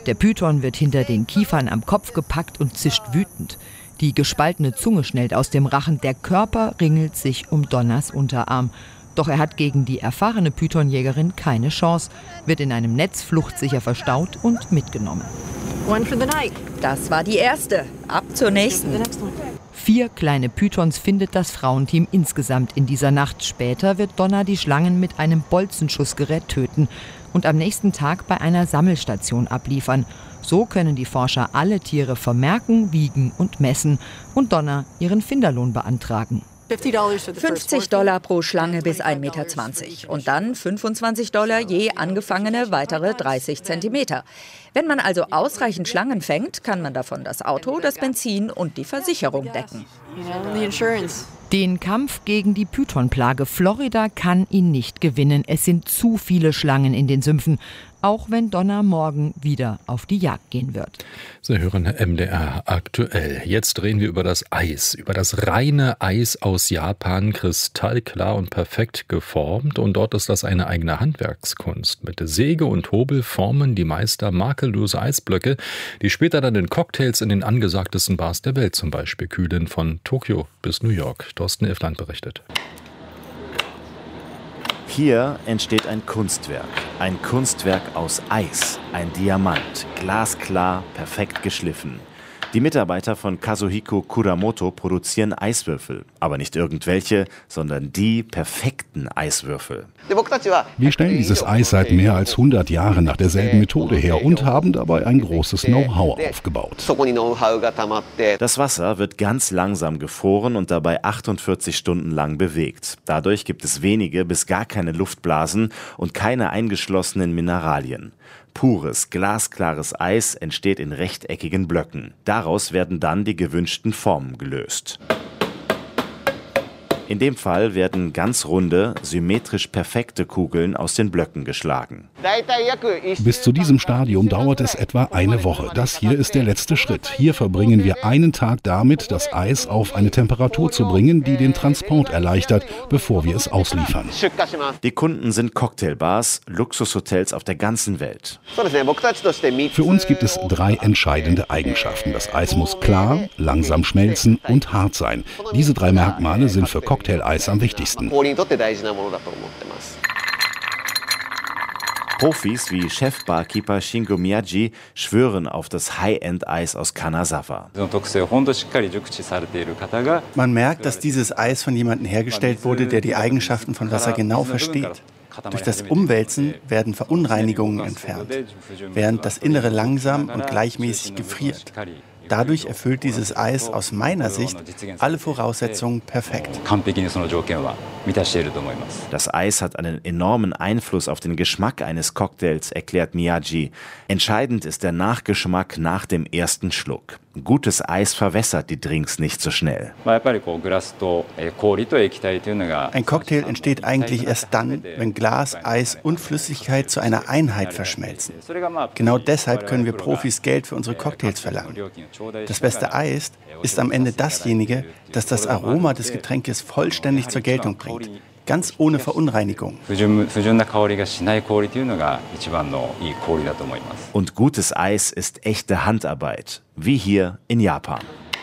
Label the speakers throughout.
Speaker 1: Der Python wird hinter den Kiefern am Kopf gepackt und zischt wütend. Die gespaltene Zunge schnellt aus dem Rachen, der Körper ringelt sich um Donners Unterarm. Doch er hat gegen die erfahrene Pythonjägerin keine Chance, wird in einem Netz fluchtsicher verstaut und mitgenommen.
Speaker 2: Das war die erste. Ab zur nächsten.
Speaker 1: 4 kleine Pythons findet das Frauenteam insgesamt in dieser Nacht. Später wird Donna die Schlangen mit einem Bolzenschussgerät töten und am nächsten Tag bei einer Sammelstation abliefern. So können die Forscher alle Tiere vermerken, wiegen und messen und Donna ihren Finderlohn beantragen.
Speaker 2: $50 pro Schlange bis 1,20 Meter und dann $25 je angefangene weitere 30 Zentimeter. Wenn man also ausreichend Schlangen fängt, kann man davon das Auto, das Benzin und die Versicherung decken.
Speaker 1: Den Kampf gegen die Pythonplage Florida kann ihn nicht gewinnen. Es sind zu viele Schlangen in den Sümpfen, auch wenn Donna morgen wieder auf die Jagd gehen wird.
Speaker 3: Sie hören MDR aktuell. Jetzt reden wir über das Eis, über das reine Eis aus Japan, kristallklar und perfekt geformt. Und dort ist das eine eigene Handwerkskunst. Mit Säge und Hobel formen die Meister makellose Eisblöcke, die später dann in Cocktails in den angesagtesten Bars der Welt zum Beispiel kühlen, von Tokio bis New York. Thorsten Ilfland berichtet.
Speaker 4: Hier entsteht ein Kunstwerk aus Eis, ein Diamant, glasklar, perfekt geschliffen. Die Mitarbeiter von Kazuhiko Kuramoto produzieren Eiswürfel, aber nicht irgendwelche, sondern die perfekten Eiswürfel.
Speaker 5: Wir stellen dieses Eis seit mehr als 100 Jahren nach derselben Methode her und haben dabei ein großes Know-how aufgebaut.
Speaker 4: Das Wasser wird ganz langsam gefroren und dabei 48 Stunden lang bewegt. Dadurch gibt es wenige bis gar keine Luftblasen und keine eingeschlossenen Mineralien. Pures, glasklares Eis entsteht in rechteckigen Blöcken. Daraus werden dann die gewünschten Formen gelöst. In dem Fall werden ganz runde, symmetrisch perfekte Kugeln aus den Blöcken geschlagen.
Speaker 5: Bis zu diesem Stadium dauert es etwa eine Woche. Das hier ist der letzte Schritt. Hier verbringen wir einen Tag damit, das Eis auf eine Temperatur zu bringen, die den Transport erleichtert, bevor wir es ausliefern.
Speaker 4: Die Kunden sind Cocktailbars, Luxushotels auf der ganzen Welt.
Speaker 5: Für uns gibt es 3 entscheidende Eigenschaften. Das Eis muss klar, langsam schmelzen und hart sein. Diese 3 Merkmale sind für Cocktail-Eis am wichtigsten.
Speaker 4: Profis wie Chef-Barkeeper Shingo Miyagi schwören auf das High-End-Eis aus Kanazawa.
Speaker 6: Man merkt, dass dieses Eis von jemandem hergestellt wurde, der die Eigenschaften von Wasser genau versteht. Durch das Umwälzen werden Verunreinigungen entfernt, während das Innere langsam und gleichmäßig gefriert. Dadurch erfüllt dieses Eis aus meiner Sicht alle Voraussetzungen perfekt.
Speaker 4: Das Eis hat einen enormen Einfluss auf den Geschmack eines Cocktails, erklärt Miyagi. Entscheidend ist der Nachgeschmack nach dem ersten Schluck. Gutes Eis verwässert die Drinks nicht so schnell.
Speaker 6: Ein Cocktail entsteht eigentlich erst dann, wenn Glas, Eis und Flüssigkeit zu einer Einheit verschmelzen. Genau deshalb können wir Profis Geld für unsere Cocktails verlangen. Das beste Eis ist am Ende dasjenige, das das Aroma des Getränkes vollständig zur Geltung bringt. Ganz ohne Verunreinigung.
Speaker 4: Und gutes Eis ist echte Handarbeit, wie hier in Japan.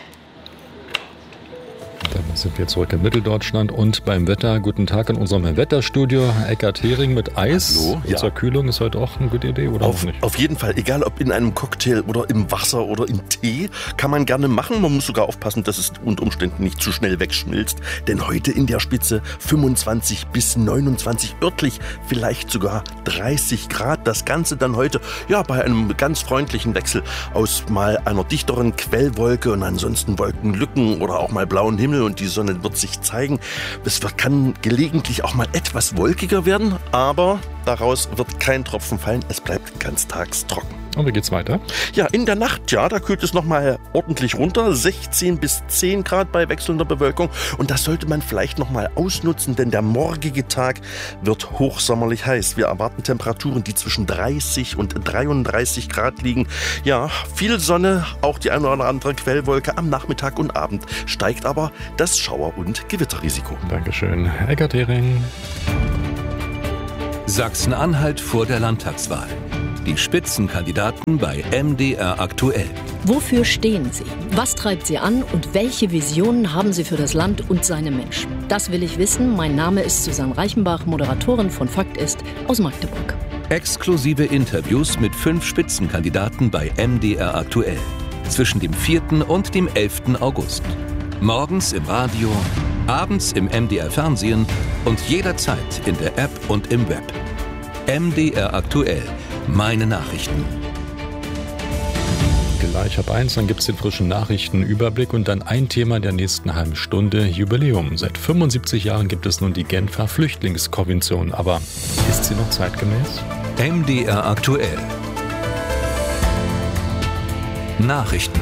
Speaker 3: Dann sind wir zurück in Mitteldeutschland und beim Wetter. Guten Tag in unserem Wetterstudio. Eckart Hering mit Eis.
Speaker 7: Hallo, ja.
Speaker 3: Zur Kühlung ist heute auch eine gute Idee, oder auch nicht?
Speaker 7: Auf jeden Fall, egal ob in einem Cocktail oder im Wasser oder im Tee, kann man gerne machen. Man muss sogar aufpassen, dass es unter Umständen nicht zu schnell wegschmilzt. Denn heute in der Spitze 25 bis 29, örtlich vielleicht sogar 30 Grad. Das Ganze dann heute ja bei einem ganz freundlichen Wechsel aus mal einer dichteren Quellwolke und ansonsten Wolkenlücken oder auch mal blauen Himmel. Und die Sonne wird sich zeigen. Es kann gelegentlich auch mal etwas wolkiger werden, aber daraus wird kein Tropfen fallen. Es bleibt ganztags trocken.
Speaker 3: Und wie geht's weiter?
Speaker 7: Ja, in der Nacht, ja, da kühlt es nochmal ordentlich runter. 16 bis 10 Grad bei wechselnder Bewölkung. Und das sollte man vielleicht nochmal ausnutzen, denn der morgige Tag wird hochsommerlich heiß. Wir erwarten Temperaturen, die zwischen 30 und 33 Grad liegen. Ja, viel Sonne, auch die eine oder andere Quellwolke am Nachmittag und Abend. Steigt aber das Schauer- und Gewitterrisiko.
Speaker 3: Dankeschön, Eckart Hering.
Speaker 8: Sachsen-Anhalt vor der Landtagswahl. Die Spitzenkandidaten bei MDR aktuell.
Speaker 9: Wofür stehen Sie? Was treibt Sie an und welche Visionen haben Sie für das Land und seine Menschen? Das will ich wissen. Mein Name ist Susanne Reichenbach, Moderatorin von Fakt ist aus Magdeburg.
Speaker 8: Exklusive Interviews mit 5 Spitzenkandidaten bei MDR aktuell. Zwischen dem 4. und dem 11. August. Morgens im Radio, abends im MDR Fernsehen und jederzeit in der App und im Web. MDR aktuell. Meine Nachrichten.
Speaker 3: Gleich ab 1, dann gibt es den frischen Nachrichtenüberblick und dann ein Thema der nächsten halben Stunde: Jubiläum. Seit 75 Jahren gibt es nun die Genfer Flüchtlingskonvention. Aber ist sie noch zeitgemäß?
Speaker 8: MDR aktuell. Nachrichten.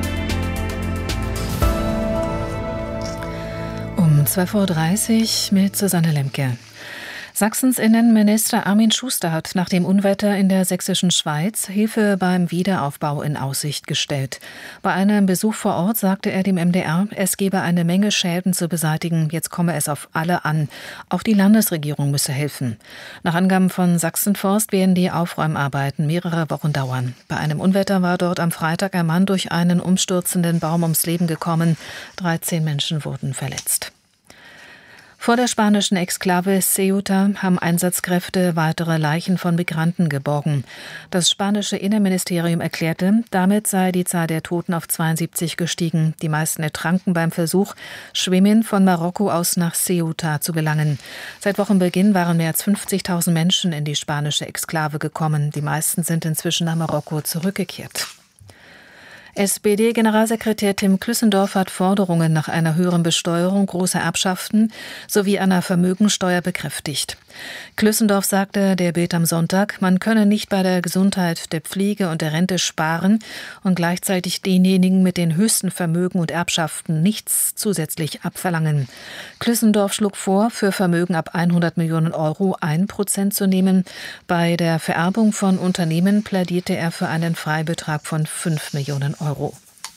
Speaker 10: Um 12.30 Uhr mit Susanne Lemke. Sachsens Innenminister Armin Schuster hat nach dem Unwetter in der sächsischen Schweiz Hilfe beim Wiederaufbau in Aussicht gestellt. Bei einem Besuch vor Ort sagte er dem MDR, es gebe eine Menge Schäden zu beseitigen, jetzt komme es auf alle an. Auch die Landesregierung müsse helfen. Nach Angaben von Sachsenforst werden die Aufräumarbeiten mehrere Wochen dauern. Bei einem Unwetter war dort am Freitag ein Mann durch einen umstürzenden Baum ums Leben gekommen. 13 Menschen wurden verletzt. Vor der spanischen Exklave Ceuta haben Einsatzkräfte weitere Leichen von Migranten geborgen. Das spanische Innenministerium erklärte, damit sei die Zahl der Toten auf 72 gestiegen. Die meisten ertranken beim Versuch, Schwimmen von Marokko aus nach Ceuta zu gelangen. Seit Wochenbeginn waren mehr als 50.000 Menschen in die spanische Exklave gekommen. Die meisten sind inzwischen nach Marokko zurückgekehrt. SPD-Generalsekretär Tim Klüssendorf hat Forderungen nach einer höheren Besteuerung großer Erbschaften sowie einer Vermögensteuer bekräftigt. Klüssendorf sagte der Bild am Sonntag, man könne nicht bei der Gesundheit, der Pflege und der Rente sparen und gleichzeitig denjenigen mit den höchsten Vermögen und Erbschaften nichts zusätzlich abverlangen. Klüssendorf schlug vor, für Vermögen ab 100 Millionen Euro 1% zu nehmen. Bei der Vererbung von Unternehmen plädierte er für einen Freibetrag von 5 Millionen Euro.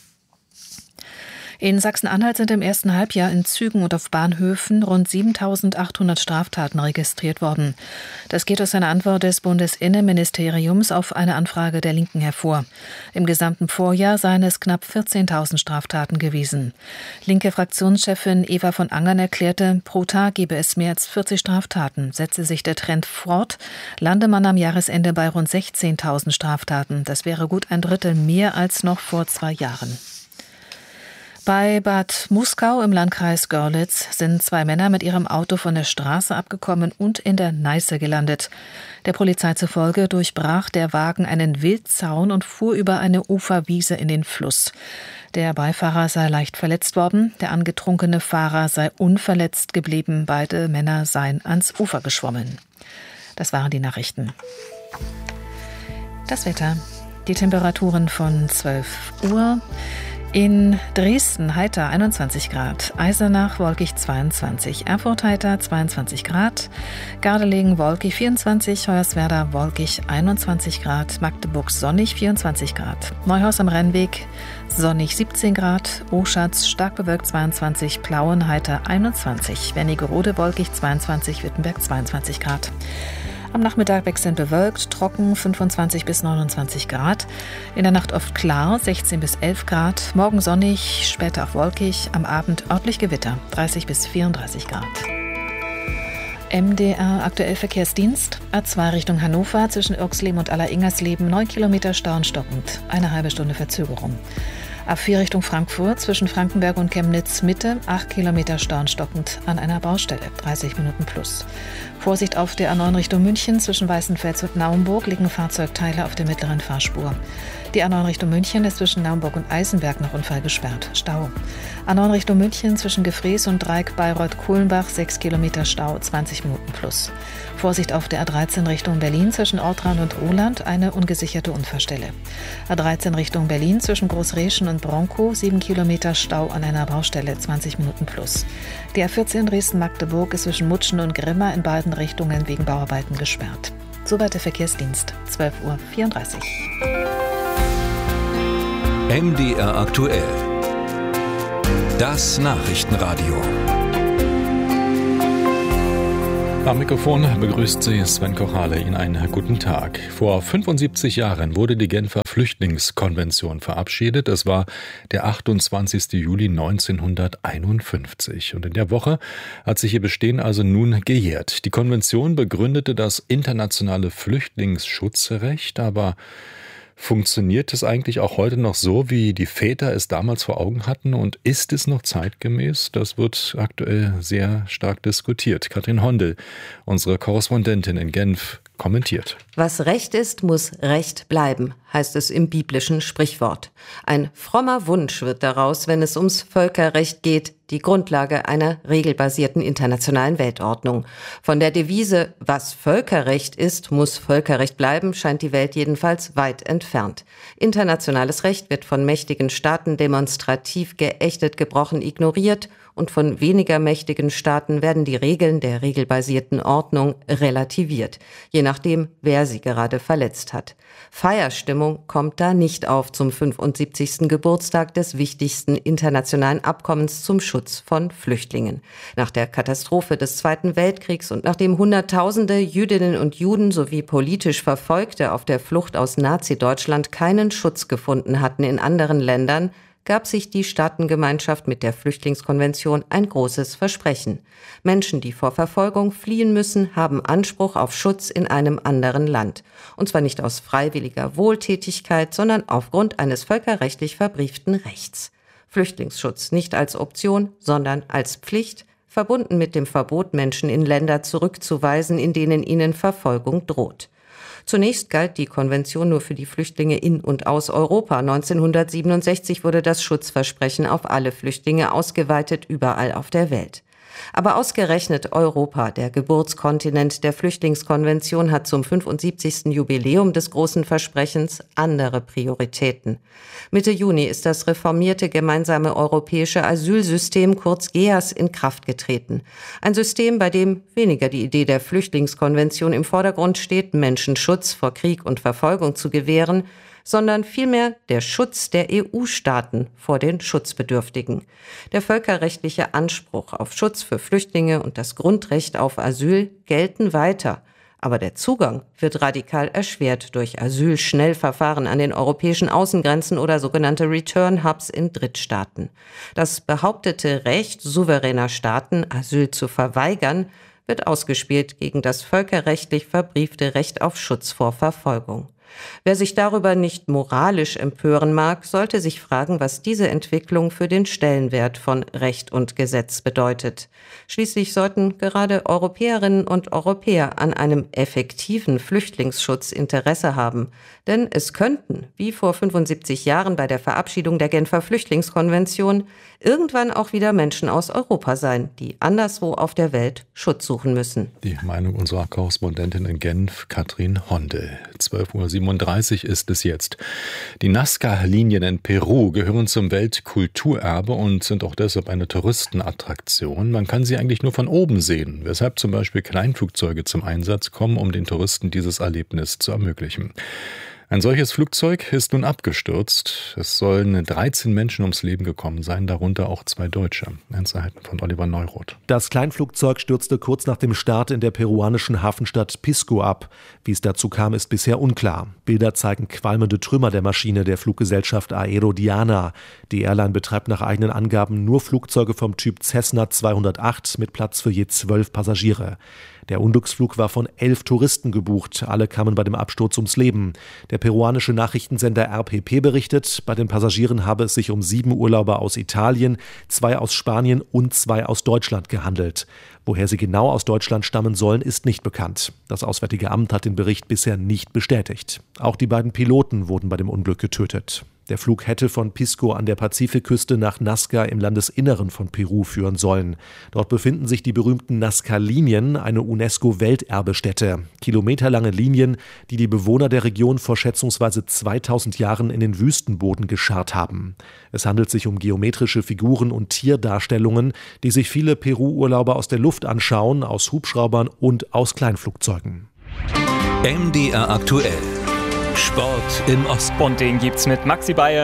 Speaker 10: In Sachsen-Anhalt sind im ersten Halbjahr in Zügen und auf Bahnhöfen rund 7.800 Straftaten registriert worden. Das geht aus einer Antwort des Bundesinnenministeriums auf eine Anfrage der Linken hervor. Im gesamten Vorjahr seien es knapp 14.000 Straftaten gewesen. Linke Fraktionschefin Eva von Angern erklärte, pro Tag gebe es mehr als 40 Straftaten. Setze sich der Trend fort, lande man am Jahresende bei rund 16.000 Straftaten. Das wäre gut ein Drittel mehr als noch vor 2 Jahren. Bei Bad Muskau im Landkreis Görlitz sind 2 Männer mit ihrem Auto von der Straße abgekommen und in der Neiße gelandet. Der Polizei zufolge durchbrach der Wagen einen Wildzaun und fuhr über eine Uferwiese in den Fluss. Der Beifahrer sei leicht verletzt worden, der angetrunkene Fahrer sei unverletzt geblieben. Beide Männer seien ans Ufer geschwommen. Das waren die Nachrichten. Das Wetter. Die Temperaturen von 12 Uhr. In Dresden heiter 21 Grad, Eisenach wolkig 22, Erfurt heiter 22 Grad, Gardelegen wolkig 24, Hoyerswerda wolkig 21 Grad, Magdeburg sonnig 24 Grad, Neuhaus am Rennweg sonnig 17 Grad, Oschatz stark bewölkt 22, Plauen heiter 21, Wernigerode wolkig 22, Wittenberg 22 Grad. Am Nachmittag wechselnd bewölkt, trocken 25 bis 29 Grad. In der Nacht oft klar, 16 bis 11 Grad. Morgen sonnig, später auch wolkig. Am Abend örtlich Gewitter, 30 bis 34 Grad. MDR aktuell Verkehrsdienst. A2 Richtung Hannover zwischen Irxleben und Aller-Ingersleben 9 Kilometer Stau stockend. Eine halbe Stunde Verzögerung. A4 Richtung Frankfurt zwischen Frankenberg und Chemnitz Mitte 8 Kilometer Stau stockend an einer Baustelle, 30 Minuten plus. Vorsicht auf der A9 Richtung München zwischen Weißenfels und Naumburg liegen Fahrzeugteile auf der mittleren Fahrspur. Die A9 Richtung München ist zwischen Naumburg und Eisenberg nach Unfall gesperrt. Stau. A9 Richtung München zwischen Gefrees und Dreieck Bayreuth-Kohlenbach 6 Kilometer Stau, 20 Minuten plus. Vorsicht auf der A13 Richtung Berlin zwischen Ortrand und Roland, eine ungesicherte Unfallstelle. A13 Richtung Berlin zwischen Großreschen und Bronkow 7 Kilometer Stau an einer Baustelle, 20 Minuten plus. Die A14 Dresden-Magdeburg ist zwischen Mutschen und Grimma in beiden Richtungen wegen Bauarbeiten gesperrt. Soweit der Verkehrsdienst, 12.34 Uhr.
Speaker 8: MDR aktuell. Das Nachrichtenradio.
Speaker 3: Am Mikrofon begrüßt Sie Sven Kochale. Ihnen einen guten Tag. Vor 75 Jahren wurde die Genfer Flüchtlingskonvention verabschiedet. Es war der 28. Juli 1951. Und in der Woche hat sich ihr Bestehen also nun gejährt. Die Konvention begründete das internationale Flüchtlingsschutzrecht, aber funktioniert es eigentlich auch heute noch so, wie die Väter es damals vor Augen hatten? Und ist es noch zeitgemäß? Das wird aktuell sehr stark diskutiert. Katrin Hondel, unsere Korrespondentin in Genf, kommentiert.
Speaker 11: Was Recht ist, muss Recht bleiben, heißt es im biblischen Sprichwort. Ein frommer Wunsch wird daraus, wenn es ums Völkerrecht geht, die Grundlage einer regelbasierten internationalen Weltordnung. Von der Devise, was Völkerrecht ist, muss Völkerrecht bleiben, scheint die Welt jedenfalls weit entfernt. Internationales Recht wird von mächtigen Staaten demonstrativ geächtet, gebrochen, ignoriert, und von weniger mächtigen Staaten werden die Regeln der regelbasierten Ordnung relativiert, je nachdem, wer sie gerade verletzt hat. Feierstimmung kommt da nicht auf zum 75. Geburtstag des wichtigsten internationalen Abkommens zum Schutz von Flüchtlingen. Nach der Katastrophe des Zweiten Weltkriegs und nachdem Hunderttausende Jüdinnen und Juden sowie politisch Verfolgte auf der Flucht aus Nazi-Deutschland keinen Schutz gefunden hatten in anderen Ländern, gab sich die Staatengemeinschaft mit der Flüchtlingskonvention ein großes Versprechen. Menschen, die vor Verfolgung fliehen müssen, haben Anspruch auf Schutz in einem anderen Land. Und zwar nicht aus freiwilliger Wohltätigkeit, sondern aufgrund eines völkerrechtlich verbrieften Rechts. Flüchtlingsschutz nicht als Option, sondern als Pflicht, verbunden mit dem Verbot, Menschen in Länder zurückzuweisen, in denen ihnen Verfolgung droht. Zunächst galt die Konvention nur für die Flüchtlinge in und aus Europa. 1967 wurde das Schutzversprechen auf alle Flüchtlinge ausgeweitet, überall auf der Welt. Aber ausgerechnet Europa, der Geburtskontinent der Flüchtlingskonvention, hat zum 75. Jubiläum des großen Versprechens andere Prioritäten. Mitte Juni ist das reformierte gemeinsame europäische Asylsystem, kurz GEAS, in Kraft getreten. Ein System, bei dem weniger die Idee der Flüchtlingskonvention im Vordergrund steht, Menschen Schutz vor Krieg und Verfolgung zu gewähren, sondern vielmehr der Schutz der EU-Staaten vor den Schutzbedürftigen. Der völkerrechtliche Anspruch auf Schutz für Flüchtlinge und das Grundrecht auf Asyl gelten weiter. Aber der Zugang wird radikal erschwert durch Asylschnellverfahren an den europäischen Außengrenzen oder sogenannte Return-Hubs in Drittstaaten. Das behauptete Recht souveräner Staaten, Asyl zu verweigern, wird ausgespielt gegen das völkerrechtlich verbriefte Recht auf Schutz vor Verfolgung. Wer sich darüber nicht moralisch empören mag, sollte sich fragen, was diese Entwicklung für den Stellenwert von Recht und Gesetz bedeutet. Schließlich sollten gerade Europäerinnen und Europäer an einem effektiven Flüchtlingsschutz Interesse haben. Denn es könnten, wie vor 75 Jahren bei der Verabschiedung der Genfer Flüchtlingskonvention, irgendwann auch wieder Menschen aus Europa sein, die anderswo auf der Welt Schutz suchen müssen.
Speaker 3: Die Meinung unserer Korrespondentin in Genf, Katrin Hondel. 12:37 Uhr ist es jetzt. Die Nazca-Linien in Peru gehören zum Weltkulturerbe und sind auch deshalb eine Touristenattraktion. Man kann sie eigentlich nur von oben sehen, weshalb zum Beispiel Kleinflugzeuge zum Einsatz kommen, um den Touristen dieses Erlebnis zu ermöglichen. Ein solches Flugzeug ist nun abgestürzt. Es sollen 13 Menschen ums Leben gekommen sein, darunter auch 2 Deutsche. Einzelheiten von Oliver Neuroth.
Speaker 12: Das Kleinflugzeug stürzte kurz nach dem Start in der peruanischen Hafenstadt Pisco ab. Wie es dazu kam, ist bisher unklar. Bilder zeigen qualmende Trümmer der Maschine der Fluggesellschaft Aerodiana. Die Airline betreibt nach eigenen Angaben nur Flugzeuge vom Typ Cessna 208 mit Platz für je 12 Passagiere. Der Unglücksflug war von 11 Touristen gebucht. Alle kamen bei dem Absturz ums Leben. Der peruanische Nachrichtensender RPP berichtet, bei den Passagieren habe es sich um 7 Urlauber aus Italien, 2 aus Spanien und 2 aus Deutschland gehandelt. Woher sie genau aus Deutschland stammen sollen, ist nicht bekannt. Das Auswärtige Amt hat den Bericht bisher nicht bestätigt. Auch die beiden Piloten wurden bei dem Unglück getötet. Der Flug hätte von Pisco an der Pazifikküste nach Nazca im Landesinneren von Peru führen sollen. Dort befinden sich die berühmten Nazca-Linien, eine UNESCO-Welterbestätte. Kilometerlange Linien, die die Bewohner der Region vor schätzungsweise 2000 Jahren in den Wüstenboden gescharrt haben. Es handelt sich um geometrische Figuren und Tierdarstellungen, die sich viele Peru-Urlauber aus der Luft anschauen, aus Hubschraubern und aus Kleinflugzeugen.
Speaker 8: MDR aktuell. Sport im Osten.
Speaker 13: Und den gibt's mit Maxi Baye.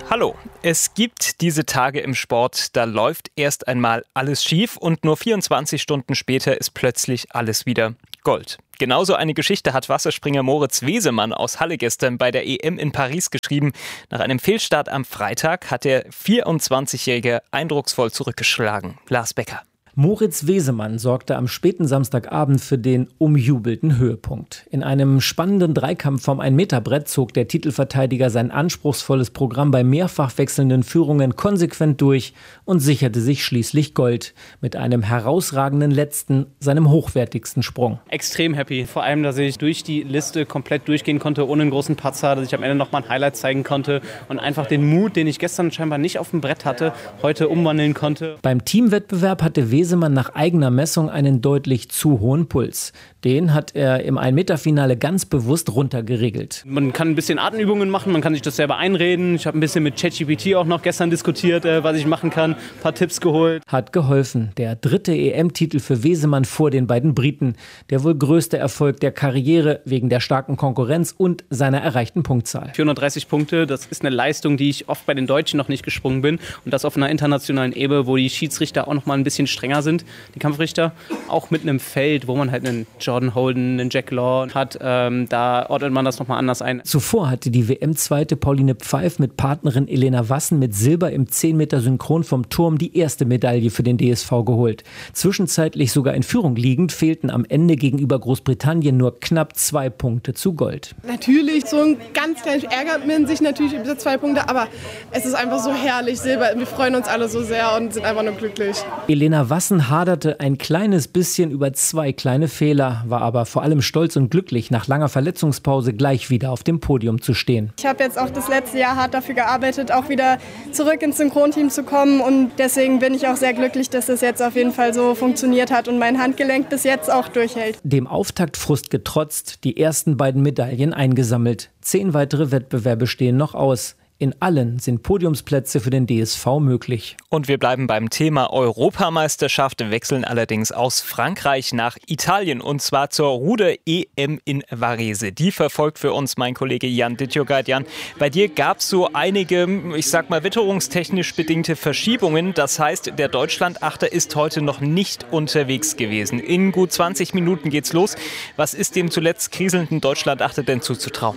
Speaker 13: Hallo, es gibt diese Tage im Sport, da läuft erst einmal alles schief und nur 24 Stunden später ist plötzlich alles wieder Gold. Genauso eine Geschichte hat Wasserspringer Moritz Wesemann aus Halle gestern bei der EM in Paris geschrieben. Nach einem Fehlstart am Freitag hat der 24-Jährige eindrucksvoll zurückgeschlagen. Lars Becker.
Speaker 14: Moritz Wesemann sorgte am späten Samstagabend für den umjubelten Höhepunkt. In einem spannenden Dreikampf vom 1-Meter-Brett zog der Titelverteidiger sein anspruchsvolles Programm bei mehrfach wechselnden Führungen konsequent durch und sicherte sich schließlich Gold mit einem herausragenden letzten, seinem hochwertigsten Sprung.
Speaker 15: Extrem happy, vor allem, dass ich durch die Liste komplett durchgehen konnte, ohne einen großen Patzer, dass ich am Ende nochmal ein Highlight zeigen konnte und einfach den Mut, den ich gestern scheinbar nicht auf dem Brett hatte, heute umwandeln konnte.
Speaker 14: Beim Teamwettbewerb hatte Wesemann nach eigener Messung einen deutlich zu hohen Puls. Den hat er im 1-Meter-Finale ganz bewusst runtergeregelt.
Speaker 15: Man kann ein bisschen Atemübungen machen, man kann sich das selber einreden. Ich habe ein bisschen mit ChatGPT auch noch gestern diskutiert, was ich machen kann, ein paar Tipps geholt.
Speaker 14: Hat geholfen. Der 3. EM-Titel für Wesemann vor den beiden Briten. Der wohl größte Erfolg der Karriere wegen der starken Konkurrenz und seiner erreichten Punktzahl.
Speaker 15: 430 Punkte, das ist eine Leistung, die ich oft bei den Deutschen noch nicht gesprungen bin. Und das auf einer internationalen Ebene, wo die Schiedsrichter auch noch mal ein bisschen strenger sind, die Kampfrichter. Auch mit einem Feld, wo man halt einen Jordan Holden, einen Jack Law hat, da ordnet man das nochmal anders ein.
Speaker 14: Zuvor hatte die WM-Zweite Pauline Pfeif mit Partnerin Elena Wassen mit Silber im 10-Meter Synchron vom Turm die erste Medaille für den DSV geholt. Zwischenzeitlich sogar in Führung liegend, fehlten am Ende gegenüber Großbritannien nur knapp 2 Punkte zu Gold.
Speaker 16: Natürlich, so ein ganz kleines ärgert man sich natürlich über diese 2 Punkte, aber es ist einfach so herrlich, Silber. Wir freuen uns alle so sehr und sind einfach nur glücklich.
Speaker 14: Elena Wassen haderte ein kleines bisschen über 2 kleine Fehler, war aber vor allem stolz und glücklich, nach langer Verletzungspause gleich wieder auf dem Podium zu stehen.
Speaker 16: Ich habe jetzt auch das letzte Jahr hart dafür gearbeitet, auch wieder zurück ins Synchronteam zu kommen und deswegen bin ich auch sehr glücklich, dass das jetzt auf jeden Fall so funktioniert hat und mein Handgelenk bis jetzt auch durchhält.
Speaker 14: Dem Auftaktfrust getrotzt, die ersten beiden Medaillen eingesammelt. 10 weitere Wettbewerbe stehen noch aus. In allen sind Podiumsplätze für den DSV möglich.
Speaker 13: Und wir bleiben beim Thema Europameisterschaft, wechseln allerdings aus Frankreich nach Italien und zwar zur Ruder-EM in Varese. Die verfolgt für uns mein Kollege Jan Dittjogait. Jan, bei dir gab es so einige, ich sag mal, witterungstechnisch bedingte Verschiebungen. Das heißt, der Deutschlandachter ist heute noch nicht unterwegs gewesen. In gut 20 Minuten geht's los. Was ist dem zuletzt kriselnden Deutschlandachter denn zuzutrauen?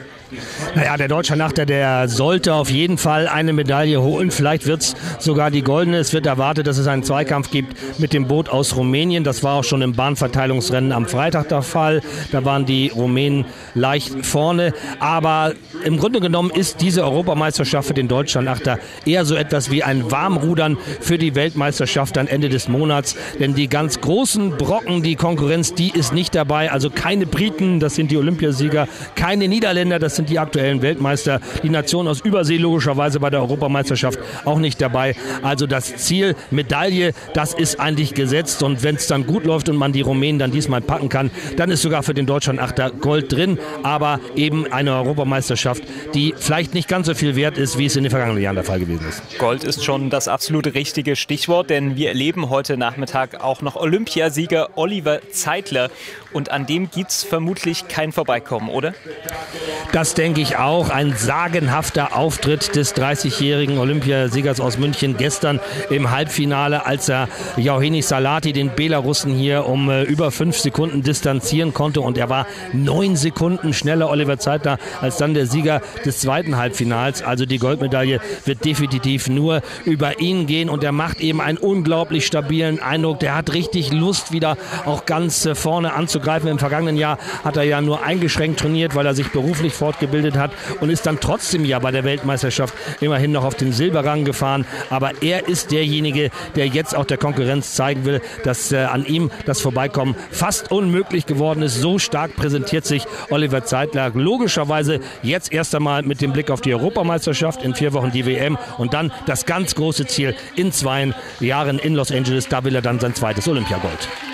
Speaker 17: Naja, der Deutschlandachter, der sollte auf jeden Fall eine Medaille holen. Vielleicht wird es sogar die goldene. Es wird erwartet, dass es einen Zweikampf gibt mit dem Boot aus Rumänien. Das war auch schon im Bahnverteilungsrennen am Freitag der Fall. Da waren die Rumänen leicht vorne. Aber im Grunde genommen ist diese Europameisterschaft für den Deutschlandachter eher so etwas wie ein Warmrudern für die Weltmeisterschaft am Ende des Monats. Denn die ganz großen Brocken, die Konkurrenz, die ist nicht dabei. Also keine Briten, das sind die Olympiasieger, keine Niederländer, das sind die aktuellen Weltmeister. Die Nation aus Übersee logischerweise bei der Europameisterschaft auch nicht dabei. Also das Ziel Medaille, das ist eigentlich gesetzt. Und wenn es dann gut läuft und man die Rumänen dann diesmal packen kann, dann ist sogar für den Deutschlandachter Gold drin. Aber eben eine Europameisterschaft, die vielleicht nicht ganz so viel wert ist, wie es in den vergangenen Jahren der Fall gewesen ist.
Speaker 13: Gold ist schon das absolute richtige Stichwort, denn wir erleben heute Nachmittag auch noch Olympiasieger Oliver Zeitler. Und an dem gibt es vermutlich kein Vorbeikommen, oder?
Speaker 17: Das denke ich auch. Ein sagenhafter Auftritt des 30-jährigen Olympiasiegers aus München gestern im Halbfinale, als er Yauhenis Salati, den Belarussen, hier um über 5 Sekunden distanzieren konnte. Und er war 9 Sekunden schneller, Oliver Zeitler, als dann der Sieger des zweiten Halbfinals. Also die Goldmedaille wird definitiv nur über ihn gehen. Und er macht eben einen unglaublich stabilen Eindruck. Der hat richtig Lust, wieder auch ganz vorne anzugreifen. Im vergangenen Jahr hat er ja nur eingeschränkt trainiert, weil er sich beruflich fortgebildet hat und ist dann trotzdem ja bei der Weltmeisterschaft immerhin noch auf den Silberrang gefahren. Aber er ist derjenige, der jetzt auch der Konkurrenz zeigen will, dass an ihm das Vorbeikommen fast unmöglich geworden ist. So stark präsentiert sich Oliver Zeitler. Logischerweise jetzt erst einmal mit dem Blick auf die Europameisterschaft, in 4 Wochen die WM und dann das ganz große Ziel in 2 Jahren in Los Angeles. Da will er dann sein zweites Olympiagold.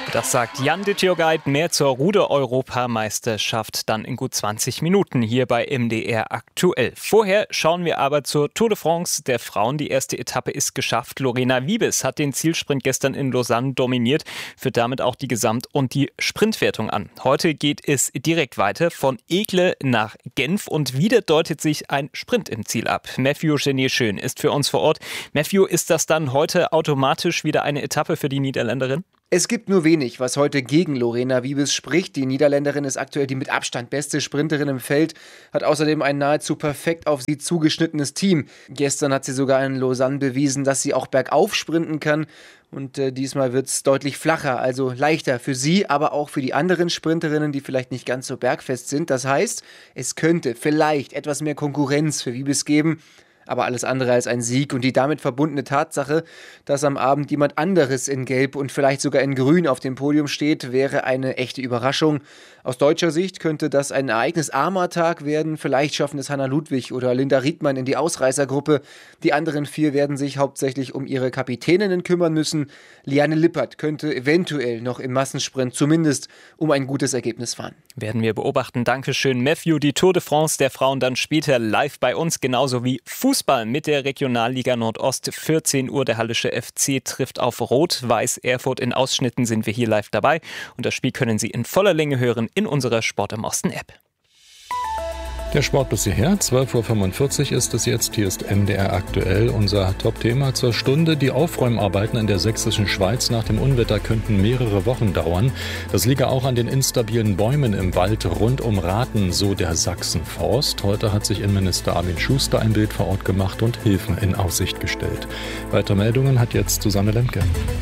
Speaker 13: Das sagt Jan Dittjoguide. Mehr zur Ruder-Europameisterschaft dann in gut 20 Minuten hier bei MDR aktuell. Vorher schauen wir aber zur Tour de France der Frauen. Die erste Etappe ist geschafft. Lorena Wiebes hat den Zielsprint gestern in Lausanne dominiert, führt damit auch die Gesamt- und die Sprintwertung an. Heute geht es direkt weiter von Egle nach Genf und wieder deutet sich ein Sprint im Ziel ab. Matthew Genier-Schön ist für uns vor Ort. Matthew, ist das dann heute automatisch wieder eine Etappe für die Niederländerin?
Speaker 18: Es gibt nur wenig, was heute gegen Lorena Wiebes spricht. Die Niederländerin ist aktuell die mit Abstand beste Sprinterin im Feld, hat außerdem ein nahezu perfekt auf sie zugeschnittenes Team. Gestern hat sie sogar in Lausanne bewiesen, dass sie auch bergauf sprinten kann. Und diesmal wird es deutlich flacher, also leichter für sie, aber auch für die anderen Sprinterinnen, die vielleicht nicht ganz so bergfest sind. Das heißt, es könnte vielleicht etwas mehr Konkurrenz für Wiebes geben. Aber alles andere als ein Sieg und die damit verbundene Tatsache, dass am Abend jemand anderes in Gelb und vielleicht sogar in Grün auf dem Podium steht, wäre eine echte Überraschung. Aus deutscher Sicht könnte das ein ereignisarmer Tag werden. Vielleicht schaffen es Hanna Ludwig oder Linda Riedmann in die Ausreißergruppe. Die anderen 4 werden sich hauptsächlich um ihre Kapitäninnen kümmern müssen. Liane Lippert könnte eventuell noch im Massensprint zumindest um ein gutes Ergebnis fahren.
Speaker 13: Werden wir beobachten. Dankeschön, Matthew. Die Tour de France der Frauen dann später live bei uns, genauso wie Fußball mit der Regionalliga Nordost. 14 Uhr der Hallische FC trifft auf Rot-Weiß Erfurt. In Ausschnitten sind wir hier live dabei. Und das Spiel können Sie in voller Länge hören in unserer Sport im Osten App.
Speaker 3: Der Sport bis hierher, 12.45 Uhr ist es jetzt. Hier ist MDR aktuell, unser Top-Thema zur Stunde. Die Aufräumarbeiten in der sächsischen Schweiz nach dem Unwetter könnten mehrere Wochen dauern. Das liege auch an den instabilen Bäumen im Wald rund um Rathen, so der Sachsenforst. Heute hat sich Innenminister Armin Schuster ein Bild vor Ort gemacht und Hilfen in Aussicht gestellt. Weitere Meldungen hat jetzt Susanne Lemke.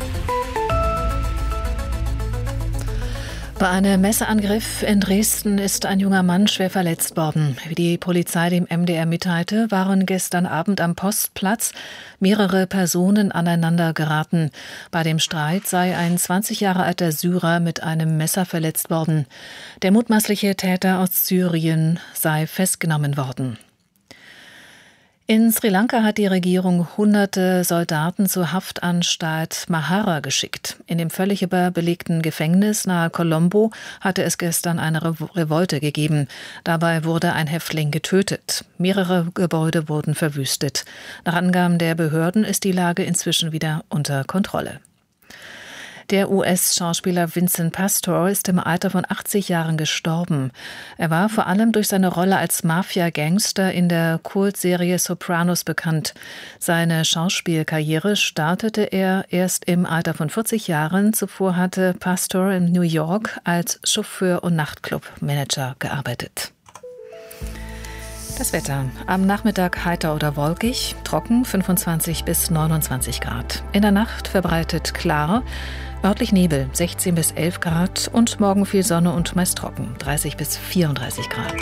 Speaker 10: Bei einem Messerangriff in Dresden ist ein junger Mann schwer verletzt worden. Wie die Polizei dem MDR mitteilte, waren gestern Abend am Postplatz mehrere Personen aneinander geraten. Bei dem Streit sei ein 20 Jahre alter Syrer mit einem Messer verletzt worden. Der mutmaßliche Täter aus Syrien sei festgenommen worden. In Sri Lanka hat die Regierung hunderte Soldaten zur Haftanstalt Mahara geschickt. In dem völlig überbelegten Gefängnis nahe Colombo hatte es gestern eine Revolte gegeben. Dabei wurde ein Häftling getötet. Mehrere Gebäude wurden verwüstet. Nach Angaben der Behörden ist die Lage inzwischen wieder unter Kontrolle. Der US-Schauspieler Vincent Pastor ist im Alter von 80 Jahren gestorben. Er war vor allem durch seine Rolle als Mafia-Gangster in der Kultserie Sopranos bekannt. Seine Schauspielkarriere startete er erst im Alter von 40 Jahren. Zuvor hatte Pastor in New York als Chauffeur und Nachtclub-Manager gearbeitet. Das Wetter. Am Nachmittag heiter oder wolkig, trocken 25 bis 29 Grad. In der Nacht verbreitet klar, örtlich Nebel 16 bis 11 Grad und morgen viel Sonne und meist trocken 30 bis 34 Grad.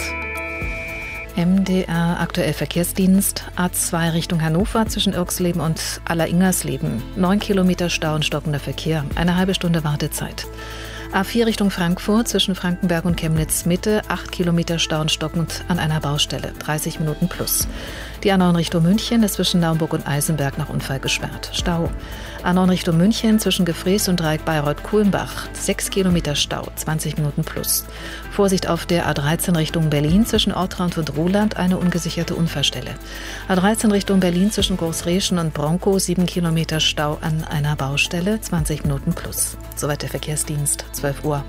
Speaker 10: MDR aktuell Verkehrsdienst, A2 Richtung Hannover zwischen Irxleben und Alleringersleben. 9 Kilometer Stau und stockender Verkehr, eine halbe Stunde Wartezeit. A4 Richtung Frankfurt zwischen Frankenberg und Chemnitz Mitte, 8 Kilometer Stau und stockend an einer Baustelle, 30 Minuten plus. Die A9 Richtung München ist zwischen Naumburg und Eisenberg nach Unfall gesperrt. Stau. A9 Richtung München zwischen Gefrees und Dreieck Bayreuth-Kulmbach, 6 Kilometer Stau, 20 Minuten plus. Vorsicht auf der A13 Richtung Berlin zwischen Ortrand und Ruhland, eine ungesicherte Unfallstelle. A13 Richtung Berlin zwischen Großreschen und Bronkow, 7 Kilometer Stau an einer Baustelle, 20 Minuten plus. Soweit der Verkehrsdienst, 12:48 Uhr.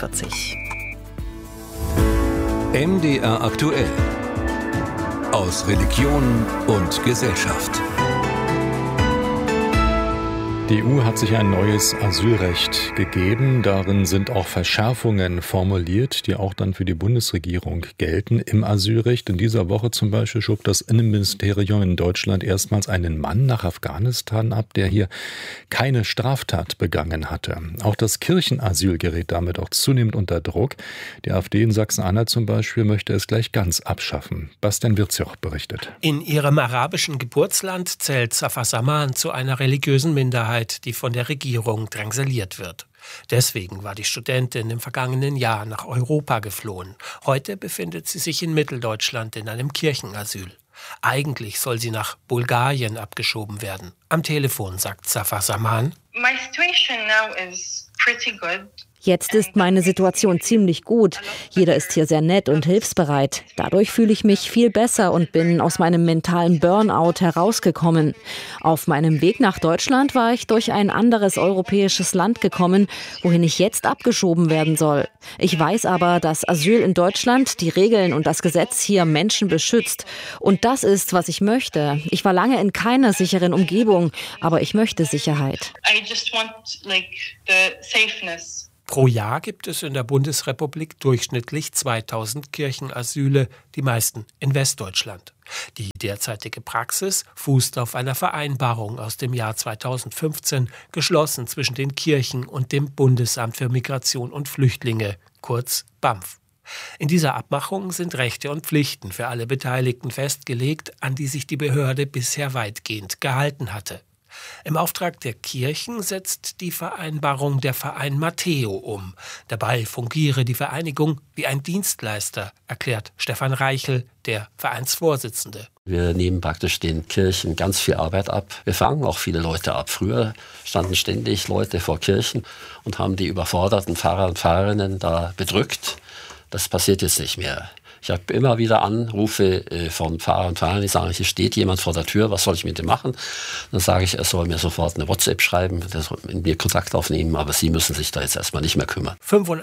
Speaker 8: MDR aktuell. Aus Religion und Gesellschaft.
Speaker 3: Die EU hat sich ein neues Asylrecht gegeben. Darin sind auch Verschärfungen formuliert, die auch dann für die Bundesregierung gelten im Asylrecht. In dieser Woche zum Beispiel schob das Innenministerium in Deutschland erstmals einen Mann nach Afghanistan ab, der hier keine Straftat begangen hatte. Auch das Kirchenasyl gerät damit auch zunehmend unter Druck. Die AfD in Sachsen-Anhalt zum Beispiel möchte es gleich ganz abschaffen. Bastian Wirzjoch berichtet.
Speaker 19: In ihrem arabischen Geburtsland zählt Safa Saman zu einer religiösen Minderheit, die von der Regierung drangsaliert wird. Deswegen war die Studentin im vergangenen Jahr nach Europa geflohen. Heute befindet sie sich in Mitteldeutschland in einem Kirchenasyl. Eigentlich soll sie nach Bulgarien abgeschoben werden. Am Telefon sagt Safa Saman:
Speaker 20: Jetzt ist meine Situation ziemlich gut. Jeder ist hier sehr nett und hilfsbereit. Dadurch fühle ich mich viel besser und bin aus meinem mentalen Burnout herausgekommen. Auf meinem Weg nach Deutschland war ich durch ein anderes europäisches Land gekommen, wohin ich jetzt abgeschoben werden soll. Ich weiß aber, dass Asyl in Deutschland, die Regeln und das Gesetz hier Menschen beschützt. Und das ist, was ich möchte. Ich war lange in keiner sicheren Umgebung, aber ich möchte Sicherheit.
Speaker 19: Pro Jahr gibt es in der Bundesrepublik durchschnittlich 2000 Kirchenasyle, die meisten in Westdeutschland. Die derzeitige Praxis fußt auf einer Vereinbarung aus dem Jahr 2015, geschlossen zwischen den Kirchen und dem Bundesamt für Migration und Flüchtlinge, kurz BAMF. In dieser Abmachung sind Rechte und Pflichten für alle Beteiligten festgelegt, an die sich die Behörde bisher weitgehend gehalten hatte. Im Auftrag der Kirchen setzt die Vereinbarung der Verein Matteo um. Dabei fungiere die Vereinigung wie ein Dienstleister, erklärt Stefan Reichel, der Vereinsvorsitzende.
Speaker 21: Wir nehmen praktisch den Kirchen ganz viel Arbeit ab. Wir fangen auch viele Leute ab. Früher standen ständig Leute vor Kirchen und haben die überforderten Pfarrer und Pfarrerinnen da bedrückt. Das passiert jetzt nicht mehr. Ich habe immer wieder Anrufe von Pfarrern und Pfarrern, die sagen, hier steht jemand vor der Tür, was soll ich mit dem machen? Dann sage ich, er soll mir sofort eine WhatsApp schreiben, er soll mit mir Kontakt aufnehmen, aber Sie müssen sich da jetzt erstmal nicht mehr kümmern.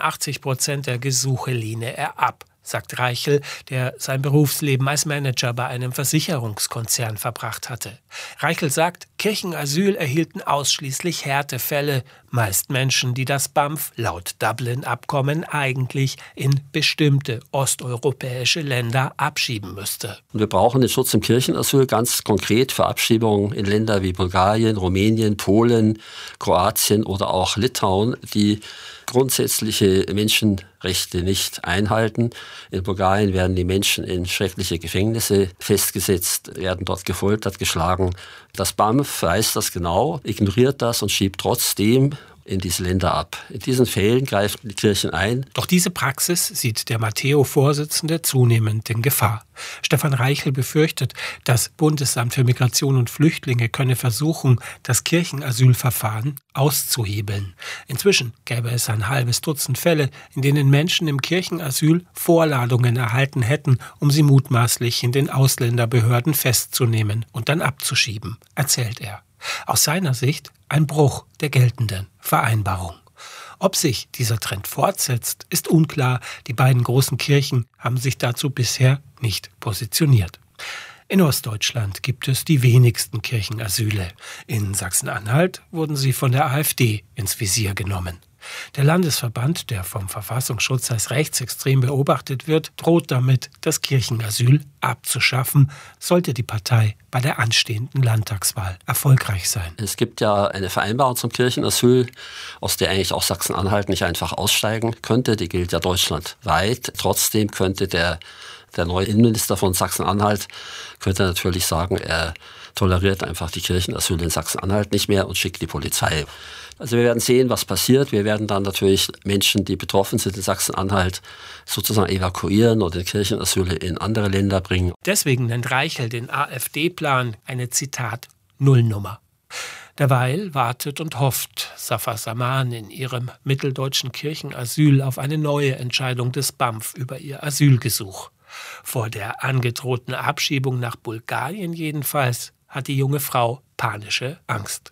Speaker 19: 85% der Gesuche lehne er ab, sagt Reichel, der sein Berufsleben als Manager bei einem Versicherungskonzern verbracht hatte. Reichel sagt, Kirchenasyl erhielten ausschließlich Härtefälle, meist Menschen, die das BAMF laut Dublin-Abkommen eigentlich in bestimmte osteuropäische Länder abschieben müsste.
Speaker 21: Und wir brauchen den Schutz im Kirchenasyl ganz konkret für Abschiebungen in Länder wie Bulgarien, Rumänien, Polen, Kroatien oder auch Litauen, die grundsätzliche Menschenrechte nicht einhalten. In Bulgarien werden die Menschen in schreckliche Gefängnisse festgesetzt, werden dort gefoltert, geschlagen. Das BAMF weiß das genau, ignoriert das und schiebt trotzdem in diese Länder ab. In diesen Fällen greifen die Kirchen ein.
Speaker 19: Doch diese Praxis sieht der Matteo-Vorsitzende zunehmend in Gefahr. Stefan Reichel befürchtet, das Bundesamt für Migration und Flüchtlinge könne versuchen, das Kirchenasylverfahren auszuhebeln. Inzwischen gäbe es ein halbes Dutzend Fälle, in denen Menschen im Kirchenasyl Vorladungen erhalten hätten, um sie mutmaßlich in den Ausländerbehörden festzunehmen und dann abzuschieben, erzählt er. Aus seiner Sicht ein Bruch der geltenden Vereinbarung. Ob sich dieser Trend fortsetzt, ist unklar. Die beiden großen Kirchen haben sich dazu bisher nicht positioniert. In Ostdeutschland gibt es die wenigsten Kirchenasyle. In Sachsen-Anhalt wurden sie von der AfD ins Visier genommen. Der Landesverband, der vom Verfassungsschutz als rechtsextrem beobachtet wird, droht damit, das Kirchenasyl abzuschaffen, sollte die Partei bei der anstehenden Landtagswahl erfolgreich sein.
Speaker 21: Es gibt ja eine Vereinbarung zum Kirchenasyl, aus der eigentlich auch Sachsen-Anhalt nicht einfach aussteigen könnte. Die gilt ja deutschlandweit. Trotzdem könnte der neue Innenminister von Sachsen-Anhalt könnte natürlich sagen, er toleriert einfach die Kirchenasyl in Sachsen-Anhalt nicht mehr und schickt die Polizei. Also wir werden sehen, was passiert. Wir werden dann natürlich Menschen, die betroffen sind in Sachsen-Anhalt, sozusagen evakuieren oder Kirchenasyle in andere Länder bringen.
Speaker 19: Deswegen nennt Reichel den AfD-Plan eine, Zitat, Nullnummer. Derweil wartet und hofft Safa Saman in ihrem mitteldeutschen Kirchenasyl auf eine neue Entscheidung des BAMF über ihr Asylgesuch. Vor der angedrohten Abschiebung nach Bulgarien jedenfalls hat die junge Frau panische Angst.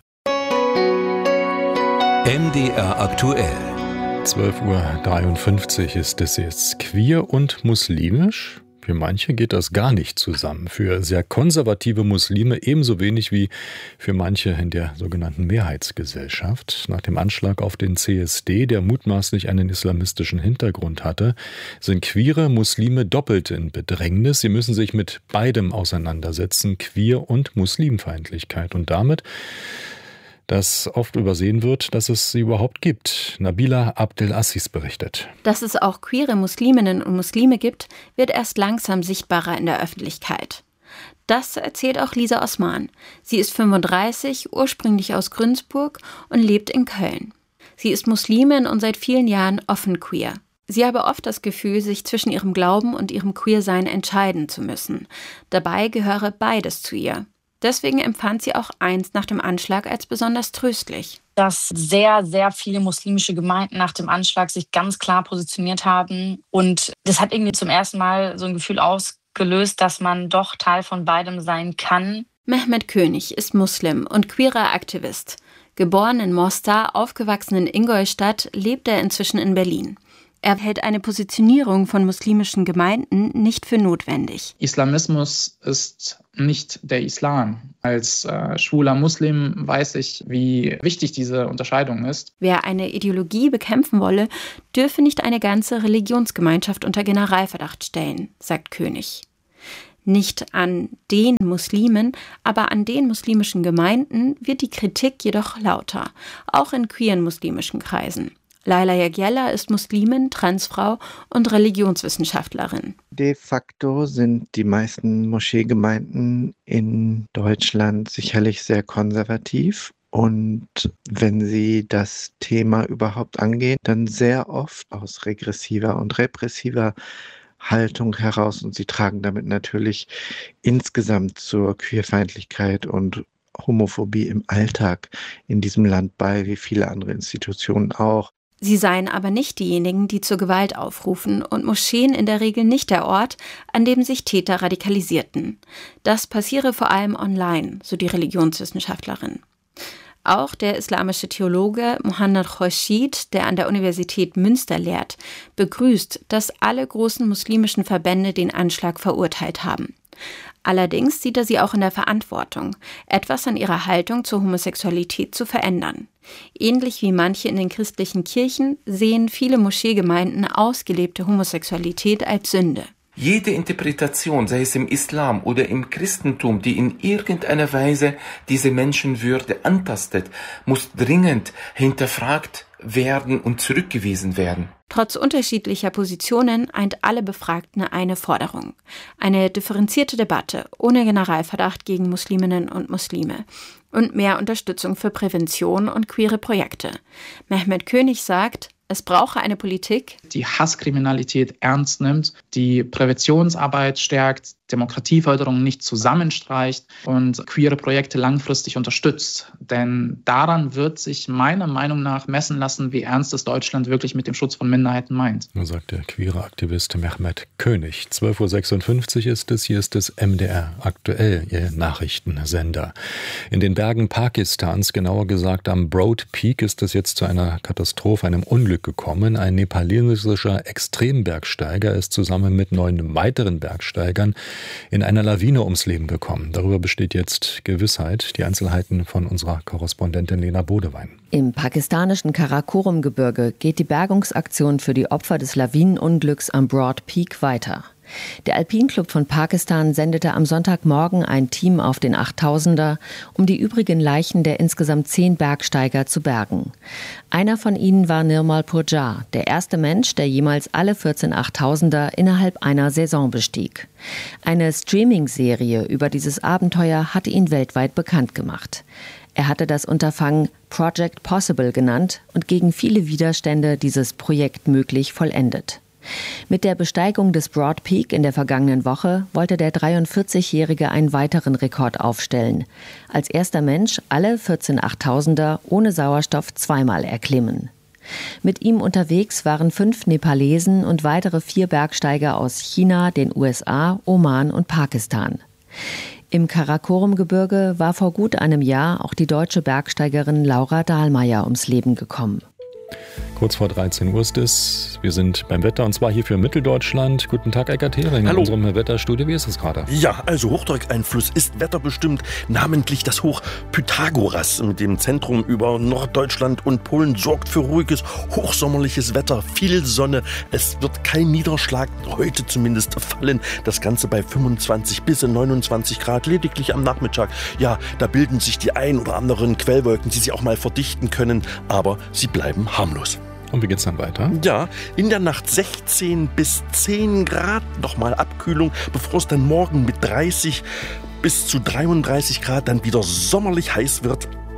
Speaker 8: MDR aktuell.
Speaker 3: 12:53 Uhr ist es jetzt. Queer und muslimisch? Für manche geht das gar nicht zusammen. Für sehr konservative Muslime ebenso wenig wie für manche in der sogenannten Mehrheitsgesellschaft. Nach dem Anschlag auf den CSD, der mutmaßlich einen islamistischen Hintergrund hatte, sind queere Muslime doppelt in Bedrängnis. Sie müssen sich mit beidem auseinandersetzen, Queer- und Muslimfeindlichkeit. Und damit, dass oft übersehen wird, dass es sie überhaupt gibt. Nabila Abdelaziz berichtet.
Speaker 22: Dass es auch queere Musliminnen und Muslime gibt, wird erst langsam sichtbarer in der Öffentlichkeit. Das erzählt auch Lisa Osman. Sie ist 35, ursprünglich aus Günzburg und lebt in Köln. Sie ist Muslimin und seit vielen Jahren offen queer. Sie habe oft das Gefühl, sich zwischen ihrem Glauben und ihrem Queersein entscheiden zu müssen. Dabei gehöre beides zu ihr. Deswegen empfand sie auch eins nach dem Anschlag als besonders tröstlich.
Speaker 1: Dass sehr, sehr viele muslimische Gemeinden nach dem Anschlag sich ganz klar positioniert haben. Und das hat irgendwie zum ersten Mal so ein Gefühl ausgelöst, dass man doch Teil von beidem sein kann.
Speaker 22: Mehmet König ist Muslim und queerer Aktivist. Geboren in Mostar, aufgewachsen in Ingolstadt, lebt er inzwischen in Berlin. Er hält eine Positionierung von muslimischen Gemeinden nicht für notwendig.
Speaker 2: Islamismus ist nicht der Islam. Als schwuler Muslim weiß ich, wie wichtig diese Unterscheidung ist.
Speaker 22: Wer eine Ideologie bekämpfen wolle, dürfe nicht eine ganze Religionsgemeinschaft unter Generalverdacht stellen, sagt König. Nicht an den Muslimen, aber an den muslimischen Gemeinden wird die Kritik jedoch lauter, auch in queeren muslimischen Kreisen. Laila Yagyella ist Muslimin, Transfrau und Religionswissenschaftlerin.
Speaker 23: De facto sind die meisten Moscheegemeinden in Deutschland sicherlich sehr konservativ. Und wenn sie das Thema überhaupt angehen, dann sehr oft aus regressiver und repressiver Haltung heraus. Und sie tragen damit natürlich insgesamt zur Queerfeindlichkeit und Homophobie im Alltag in diesem Land bei, wie viele andere Institutionen auch.
Speaker 22: Sie seien aber nicht diejenigen, die zur Gewalt aufrufen und Moscheen in der Regel nicht der Ort, an dem sich Täter radikalisierten. Das passiere vor allem online, so die Religionswissenschaftlerin. Auch der islamische Theologe Mohanad Khourshid, der an der Universität Münster lehrt, begrüßt, dass alle großen muslimischen Verbände den Anschlag verurteilt haben. Allerdings sieht er sie auch in der Verantwortung, etwas an ihrer Haltung zur Homosexualität zu verändern. Ähnlich wie manche in den christlichen Kirchen sehen viele Moscheegemeinden ausgelebte Homosexualität als Sünde.
Speaker 24: Jede Interpretation, sei es im Islam oder im Christentum, die in irgendeiner Weise diese Menschenwürde antastet, muss dringend hinterfragt werden und zurückgewiesen werden.
Speaker 22: Trotz unterschiedlicher Positionen eint alle Befragten eine Forderung. Eine differenzierte Debatte ohne Generalverdacht gegen Musliminnen und Muslime. Und mehr Unterstützung für Prävention und queere Projekte. Mehmet König sagt, es brauche eine Politik,
Speaker 2: die Hasskriminalität ernst nimmt, die Präventionsarbeit stärkt, Demokratieförderung nicht zusammenstreicht und queere Projekte langfristig unterstützt. Denn daran wird sich meiner Meinung nach messen lassen, wie ernst es Deutschland wirklich mit dem Schutz von Minderheiten meint.
Speaker 3: Sagt der queere Aktivist Mehmet König. 12.56 Uhr ist es, hier ist es MDR aktuell, Ihr Nachrichtensender. In den Bergen Pakistans, genauer gesagt am Broad Peak, ist es jetzt zu einer Katastrophe, einem Unglück gekommen. Ein nepalesischer Extrembergsteiger ist zusammen mit 9 weiteren Bergsteigern in einer Lawine ums Leben gekommen. Darüber besteht jetzt Gewissheit. Die Einzelheiten von unserer Korrespondentin Lena Bodewein.
Speaker 25: Im pakistanischen Karakorum-Gebirge geht die Bergungsaktion für die Opfer des Lawinenunglücks am Broad Peak weiter. Der Alpinclub von Pakistan sendete am Sonntagmorgen ein Team auf den 8000er, um die übrigen Leichen der insgesamt 10 Bergsteiger zu bergen. Einer von ihnen war Nirmal Purjar, der erste Mensch, der jemals alle 14 8000er innerhalb einer Saison bestieg. Eine Streaming-Serie über dieses Abenteuer hatte ihn weltweit bekannt gemacht. Er hatte das Unterfangen Project Possible genannt und gegen viele Widerstände dieses Projekt möglich vollendet. Mit der Besteigung des Broad Peak in der vergangenen Woche wollte der 43-Jährige einen weiteren Rekord aufstellen. Als erster Mensch alle 14 8000er ohne Sauerstoff zweimal erklimmen. Mit ihm unterwegs waren 5 Nepalesen und weitere 4 Bergsteiger aus China, den USA, Oman und Pakistan. Im Karakorum-Gebirge war vor gut einem Jahr auch die deutsche Bergsteigerin Laura Dahlmeier ums Leben gekommen.
Speaker 3: Kurz vor 13 Uhr ist es. Wir sind beim Wetter und zwar hier für Mitteldeutschland. Guten Tag, Eckart Hering in unserem Wetterstudio. Wie ist es gerade?
Speaker 7: Ja, also Hochdruckeinfluss ist wetterbestimmt, namentlich das Hoch Pythagoras mit dem Zentrum über Norddeutschland und Polen sorgt für ruhiges, hochsommerliches Wetter, viel Sonne. Es wird kein Niederschlag, heute zumindest, fallen. Das Ganze bei 25 bis 29 Grad, lediglich am Nachmittag. Ja, da bilden sich die ein oder anderen Quellwolken, die sich auch mal verdichten können, aber sie bleiben harmlos.
Speaker 3: Und wie geht's dann weiter?
Speaker 7: Ja, in der Nacht 16 bis 10 Grad, nochmal Abkühlung, bevor es dann morgen mit 30 bis zu 33 Grad dann wieder sommerlich heiß wird.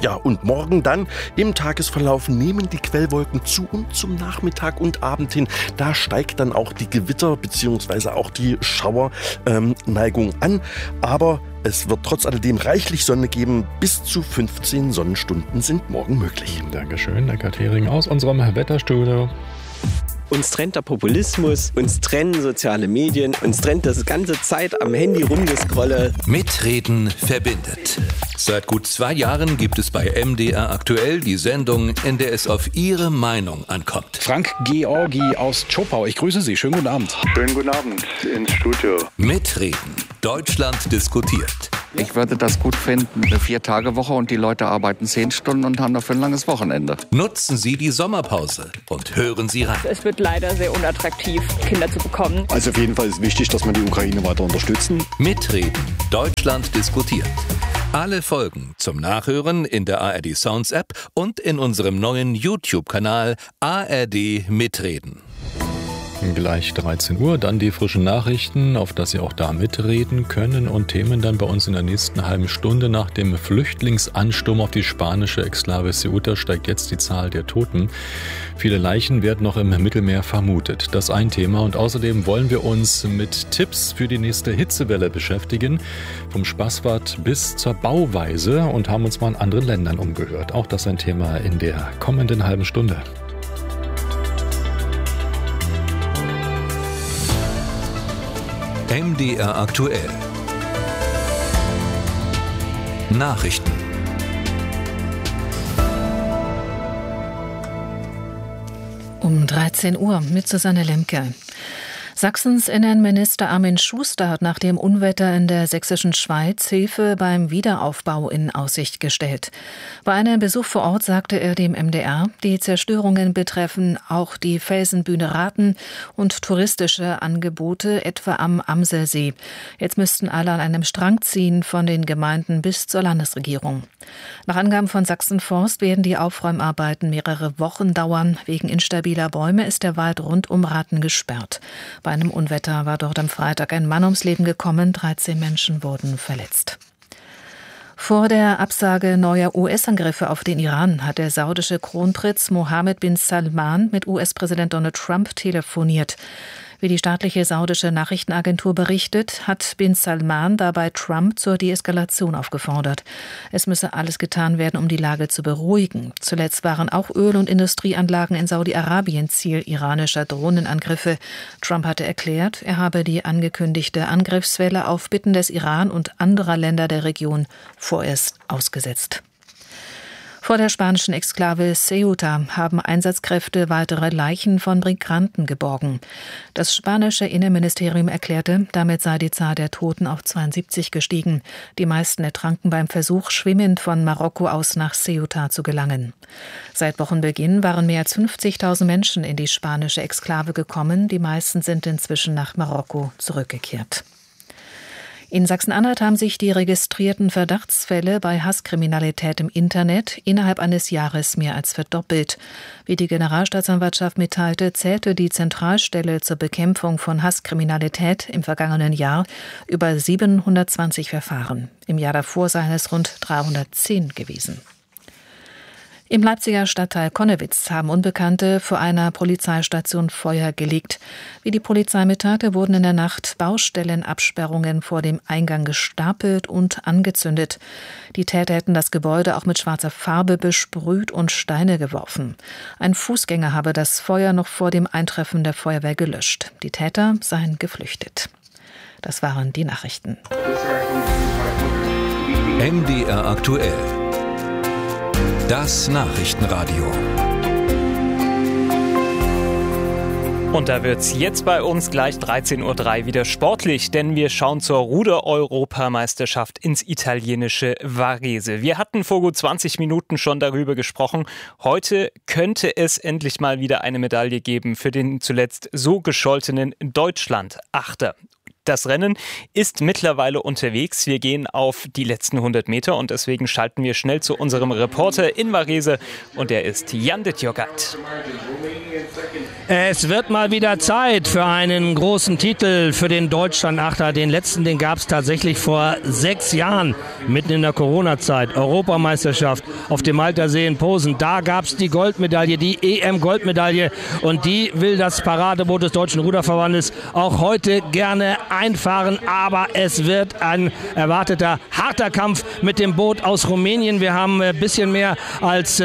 Speaker 7: Ja, und morgen dann im Tagesverlauf nehmen die Quellwolken zu und zum Nachmittag und Abend hin. Da steigt dann auch die Gewitter- bzw. auch die Schauerneigung an. Aber es wird trotz alledem reichlich Sonne geben. Bis zu 15 Sonnenstunden sind morgen möglich.
Speaker 3: Dankeschön, Herr Katering aus unserem Wetterstudio.
Speaker 4: Uns trennt der Populismus, uns trennen soziale Medien, uns trennt das ganze Zeit am Handy rumgescrolle.
Speaker 8: Mitreden verbindet. Seit gut 2 Jahren gibt es bei MDR aktuell die Sendung, in der es auf Ihre Meinung ankommt.
Speaker 5: Frank Georgi aus Zschopau, ich grüße Sie. Schönen guten Abend.
Speaker 6: Schönen guten Abend ins Studio.
Speaker 8: Mitreden. Deutschland diskutiert.
Speaker 9: Ich würde das gut finden, eine 4-Tage-Woche und die Leute arbeiten 10 Stunden und haben dafür ein langes Wochenende.
Speaker 8: Nutzen Sie die Sommerpause und hören Sie rein.
Speaker 11: Es wird leider sehr unattraktiv, Kinder zu bekommen.
Speaker 5: Also auf jeden Fall ist wichtig, dass wir die Ukraine weiter unterstützen.
Speaker 8: Mitreden. Deutschland diskutiert. Alle Folgen zum Nachhören in der ARD Sounds App und in unserem neuen YouTube-Kanal ARD Mitreden.
Speaker 3: Gleich 13 Uhr, dann die frischen Nachrichten, auf dass Sie auch da mitreden können und Themen dann bei uns in der nächsten halben Stunde. Nach dem Flüchtlingsansturm auf die spanische Exklave Ceuta steigt jetzt die Zahl der Toten. Viele Leichen werden noch im Mittelmeer vermutet. Das ist ein Thema und außerdem wollen wir uns mit Tipps für die nächste Hitzewelle beschäftigen. Vom Spaßbad bis zur Bauweise und haben uns mal in anderen Ländern umgehört. Auch das ein Thema in der kommenden halben Stunde.
Speaker 8: MDR aktuell. Nachrichten.
Speaker 10: Um 13 Uhr mit Susanne Lemke. Sachsens Innenminister Armin Schuster hat nach dem Unwetter in der sächsischen Schweiz Hilfe beim Wiederaufbau in Aussicht gestellt. Bei einem Besuch vor Ort sagte er dem MDR, die Zerstörungen betreffen auch die Felsenbühne Raten und touristische Angebote, etwa am Amselsee. Jetzt müssten alle an einem Strang ziehen, von den Gemeinden bis zur Landesregierung. Nach Angaben von Sachsen-Forst werden die Aufräumarbeiten mehrere Wochen dauern. Wegen instabiler Bäume ist der Wald rund um Raten gesperrt. Bei einem Unwetter war dort am Freitag ein Mann ums Leben gekommen, 13 Menschen wurden verletzt. Vor der Absage neuer US-Angriffe auf den Iran hat der saudische Kronprinz Mohammed bin Salman mit US-Präsident Donald Trump telefoniert. Wie die staatliche saudische Nachrichtenagentur berichtet, hat bin Salman dabei Trump zur Deeskalation aufgefordert. Es müsse alles getan werden, um die Lage zu beruhigen. Zuletzt waren auch Öl- und Industrieanlagen in Saudi-Arabien Ziel iranischer Drohnenangriffe. Trump hatte erklärt, er habe die angekündigte Angriffswelle auf Bitten des Iran und anderer Länder der Region vorerst ausgesetzt. Vor der spanischen Exklave Ceuta haben Einsatzkräfte weitere Leichen von Migranten geborgen. Das spanische Innenministerium erklärte, damit sei die Zahl der Toten auf 72 gestiegen. Die meisten ertranken beim Versuch, schwimmend von Marokko aus nach Ceuta zu gelangen. Seit Wochenbeginn waren mehr als 50.000 Menschen in die spanische Exklave gekommen. Die meisten sind inzwischen nach Marokko zurückgekehrt. In Sachsen-Anhalt haben sich die registrierten Verdachtsfälle bei Hasskriminalität im Internet innerhalb eines Jahres mehr als verdoppelt. Wie die Generalstaatsanwaltschaft mitteilte, zählte die Zentralstelle zur Bekämpfung von Hasskriminalität im vergangenen Jahr über 720 Verfahren. Im Jahr davor seien es rund 310 gewesen. Im Leipziger Stadtteil Connewitz haben Unbekannte vor einer Polizeistation Feuer gelegt. Wie die Polizei mitteilte, wurden in der Nacht Baustellenabsperrungen vor dem Eingang gestapelt und angezündet. Die Täter hätten das Gebäude auch mit schwarzer Farbe besprüht und Steine geworfen. Ein Fußgänger habe das Feuer noch vor dem Eintreffen der Feuerwehr gelöscht. Die Täter seien geflüchtet. Das waren die Nachrichten.
Speaker 8: MDR aktuell. Das Nachrichtenradio.
Speaker 13: Und da wird's jetzt bei uns gleich 13:03 Uhr wieder sportlich, denn wir schauen zur Ruder-Europameisterschaft ins italienische Varese. Wir hatten vor gut 20 Minuten schon darüber gesprochen. Heute könnte es endlich mal wieder eine Medaille geben für den zuletzt so gescholtenen Deutschland-Achter. Das Rennen ist mittlerweile unterwegs. Wir gehen auf die letzten 100 Meter und deswegen schalten wir schnell zu unserem Reporter in Varese und der ist Jan Ditjogat.
Speaker 12: Es wird mal wieder Zeit für einen großen Titel für den Deutschlandachter. Den letzten, den gab es tatsächlich vor 6 Jahren, mitten in der Corona-Zeit. Europameisterschaft auf dem Maltersee in Posen. Da gab es die Goldmedaille, die EM-Goldmedaille. Und die will das Paradeboot des Deutschen Ruderverbandes auch heute gerne einfahren. Aber es wird ein erwarteter harter Kampf mit dem Boot aus Rumänien. Wir haben ein bisschen mehr als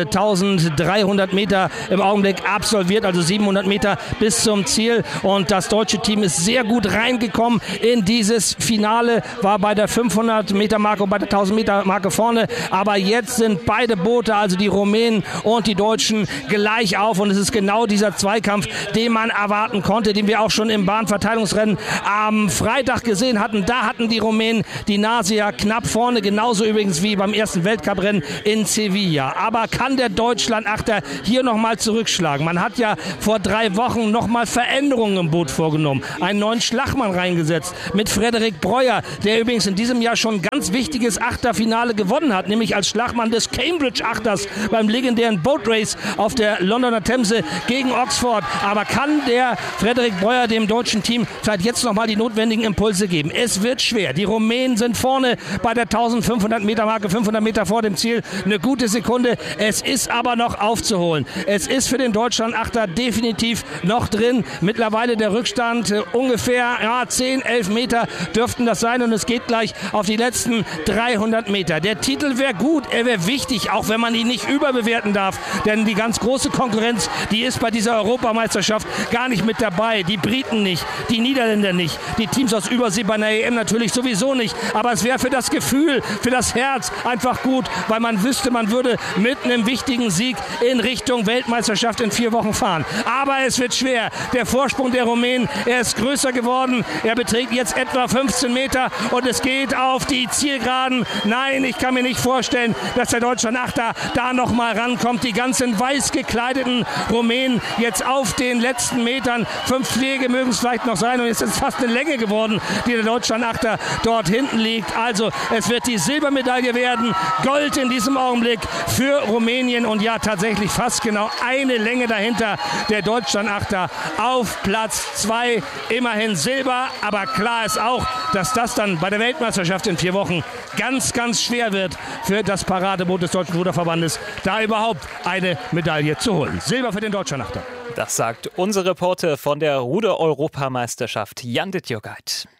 Speaker 12: 1300 Meter im Augenblick absolviert, also 700 Meter bis zum Ziel, und das deutsche Team ist sehr gut reingekommen in dieses Finale, war bei der 500 Meter Marke und bei der 1000 Meter Marke vorne, aber jetzt sind beide Boote, also die Rumänen und die Deutschen, gleich auf, und es ist genau dieser Zweikampf, den man erwarten konnte, den wir auch schon im Bahnverteilungsrennen am Freitag gesehen hatten. Da hatten die Rumänen die Nase ja knapp vorne, genauso übrigens wie beim ersten Weltcuprennen in Sevilla. Aber kann der Deutschlandachter hier nochmal zurückschlagen? Man hat ja vor 3 Wochen nochmal Veränderungen im Boot vorgenommen. Einen neuen Schlachmann reingesetzt mit Frederik Breuer, der übrigens in diesem Jahr schon ein ganz wichtiges Achterfinale gewonnen hat, nämlich als Schlachmann des Cambridge-Achters beim legendären Boat Race auf der Londoner Themse gegen Oxford. Aber kann der Frederik Breuer dem deutschen Team vielleicht jetzt nochmal die notwendigen Impulse geben? Es wird schwer. Die Rumänen sind vorne bei der 1500 Meter Marke, 500 Meter vor dem Ziel. Eine gute Sekunde. Es ist aber noch aufzuholen. Es ist für den Deutschlandachter definitiv noch drin. Mittlerweile der Rückstand ungefähr 10, 11 Meter dürften das sein, und es geht gleich auf die letzten 300 Meter. Der Titel wäre gut, er wäre wichtig, auch wenn man ihn nicht überbewerten darf, denn die ganz große Konkurrenz, die ist bei dieser Europameisterschaft gar nicht mit dabei. Die Briten nicht, die Niederländer nicht, die Teams aus Übersee bei einer EM natürlich sowieso nicht, aber es wäre für das Gefühl, für das Herz einfach gut, weil man wüsste, man würde mit einem wichtigen Sieg in Richtung Weltmeisterschaft in 4 Wochen fahren. Aber es wird schwer. Der Vorsprung der Rumänen, er ist größer geworden. Er beträgt jetzt etwa 15 Meter und es geht auf die Zielgeraden. Nein, ich kann mir nicht vorstellen, dass der Deutschlandachter da noch mal rankommt. Die ganzen weiß gekleideten Rumänen jetzt auf den letzten Metern. 5 Pflege mögen es vielleicht noch sein, und jetzt ist es fast eine Länge geworden, die der Deutschlandachter dort hinten liegt. Also es wird die Silbermedaille werden. Gold in diesem Augenblick für Rumänien, und ja, tatsächlich fast genau eine Länge dahinter der Deutschlandachter auf Platz 2, immerhin Silber, aber klar ist auch, dass das dann bei der Weltmeisterschaft in 4 Wochen ganz, ganz schwer wird für das Paradeboot des Deutschen Ruderverbandes, da überhaupt eine Medaille zu holen. Silber für den Deutschlandachter.
Speaker 13: Das sagt unser Reporter von der Ruder-Europameisterschaft, Jan Dittjogait.